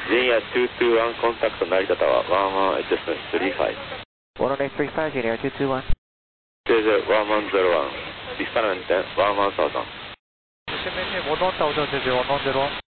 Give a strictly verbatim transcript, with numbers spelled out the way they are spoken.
Junior にーにーいちコンタクト成田タワーワンワンエイトセブンスリーファイブ。 one one eight three five, Junior にーにーいち。 ゼロゼロワンワンゼロワン。リスタナメンテンワンワンサウザン。 Maintain one one thousand, one one zero one.